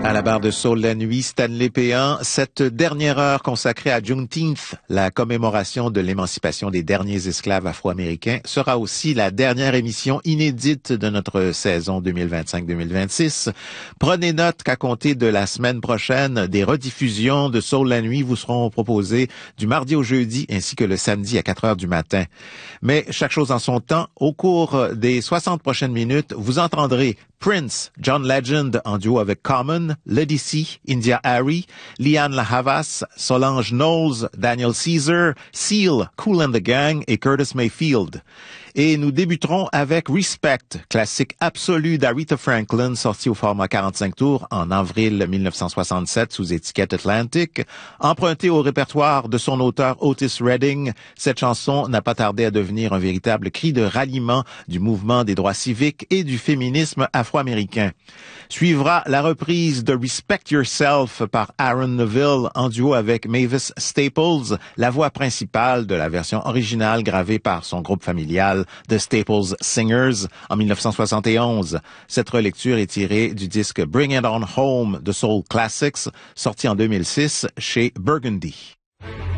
À la barre de Soul la nuit, Stanley Péan, cette dernière heure consacrée à Juneteenth, la commémoration de l'émancipation des derniers esclaves afro-américains, sera aussi la dernière émission inédite de notre saison 2025-2026. Prenez note qu'à compter de la semaine prochaine, des rediffusions de Soul la nuit vous seront proposées du mardi au jeudi ainsi que le samedi à 4 heures du matin. Mais chaque chose en son temps, au cours des 60 prochaines minutes, vous entendrez Prince, John Legend en duo avec Common, Lady C, India Harry, Liane La Havas, Solange Knowles, Daniel Caesar, Seal, Kool and the Gang et Curtis Mayfield. Et nous débuterons avec Respect, classique absolu d'Aretha Franklin, sorti au format 45 tours en avril 1967 sous étiquette Atlantic. Emprunté au répertoire de son auteur Otis Redding, cette chanson n'a pas tardé à devenir un véritable cri de ralliement du mouvement des droits civiques et du féminisme afro-américain. Suivra la reprise de Respect Yourself par Aaron Neville en duo avec Mavis Staples, la voix principale de la version originale gravée par son groupe familial The Staples Singers en 1971. Cette relecture est tirée du disque Bring It On Home de Soul Classics, sorti en 2006 chez Burgundy.